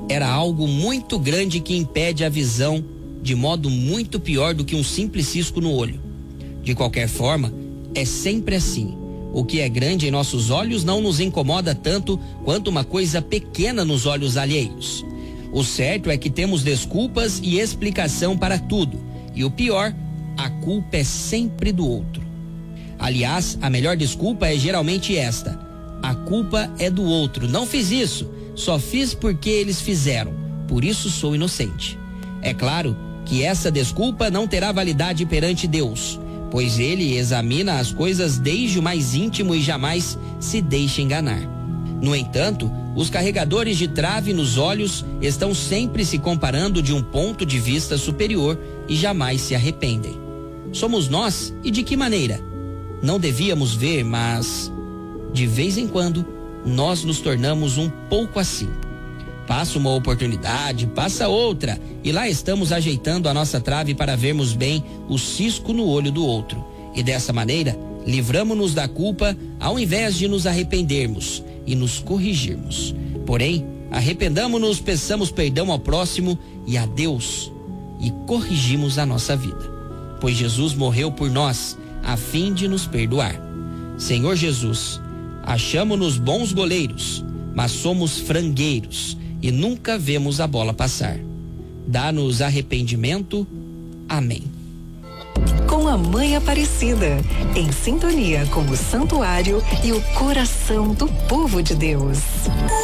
era algo muito grande que impede a visão de modo muito pior do que um simples cisco no olho. De qualquer forma, é sempre assim. O que é grande em nossos olhos não nos incomoda tanto quanto uma coisa pequena nos olhos alheios. O certo é que temos desculpas e explicação para tudo. E o pior, a culpa é sempre do outro. Aliás, a melhor desculpa é geralmente esta: a culpa é do outro. Não fiz isso, só fiz porque eles fizeram. Por isso sou inocente. É claro que essa desculpa não terá validade perante Deus, pois ele examina as coisas desde o mais íntimo e jamais se deixa enganar. No entanto, os carregadores de trave nos olhos estão sempre se comparando de um ponto de vista superior e jamais se arrependem. Somos nós, e de que maneira? Não devíamos ver, mas de vez em quando nós nos tornamos um pouco assim. Passa uma oportunidade, passa outra, e lá estamos ajeitando a nossa trave para vermos bem o cisco no olho do outro. E dessa maneira, livramo-nos da culpa ao invés de nos arrependermos e nos corrigirmos. Porém, arrependamo-nos, peçamos perdão ao próximo e a Deus e corrigimos a nossa vida. Pois Jesus morreu por nós, a fim de nos perdoar. Senhor Jesus, achamo-nos bons goleiros, mas somos frangueiros e nunca vemos a bola passar. Dá-nos arrependimento. Amém. Com a Mãe Aparecida, em sintonia com o santuário e o coração do povo de Deus.